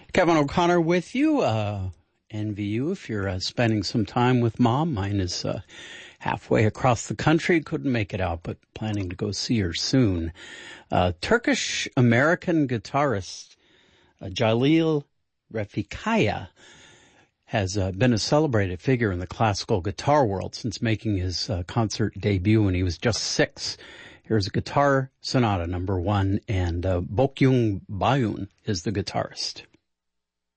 Kevin O'Connor with you. Envy you if you're spending some time with Mom. Mine is halfway across the country. Couldn't make it out, but planning to go see her soon. Turkish-American guitarist Jalil Refikaya has been a celebrated figure in the classical guitar world since making his concert debut when he was just 6. Here's a Guitar Sonata No. 1, and Bokyung Bayun is the guitarist.